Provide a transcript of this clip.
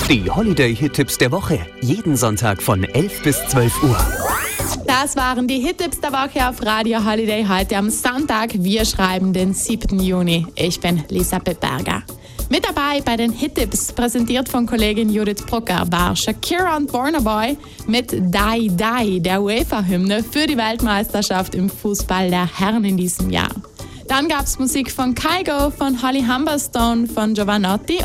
Die Holiday-Hit-Tipps der Woche. Jeden Sonntag von 11 bis 12 Uhr. Das waren die Hit-Tipps der Woche auf Radio Holiday heute am Sonntag. Wir schreiben den 7. Juni. Ich bin Elisabeth Berger. Mit dabei bei den Hit-Tipps, präsentiert von Kollegin Judith Brucker, war Shakira und Burna Boy mit Die Die, der UEFA-Hymne für die Weltmeisterschaft im Fußball der Herren in diesem Jahr. Dann gab es Musik von Kygo, von Holly Humberstone, von Giovanotti